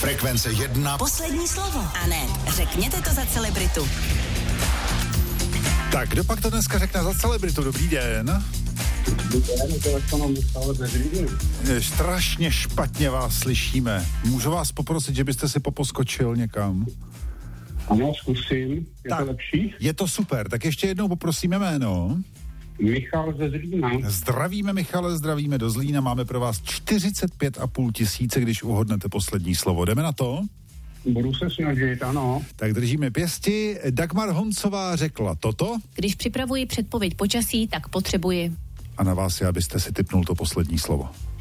Frekvence 1. Poslední slovo. A ne, řekněte to za celebritu. Tak, kdo pak to dneska řekne za celebritu? Dobrý den. Strašně špatně vás slyšíme. Můžu vás poprosit, že byste si poposkočil někam? Ano, zkusím. Je to lepší? Je to super. Tak ještě jednou poprosíme jméno. Michal ze Zlína. Zdravíme, Michale, zdravíme do Zlína. Máme pro vás 45,5 tisíce, když uhodnete poslední slovo. Jdeme na to? Budu se snažit, ano. Tak držíme pěsti. Dagmar Honcová řekla toto. Když připravuji předpověď počasí, tak potřebuji. A na vás je, abyste si tipnul to poslední slovo.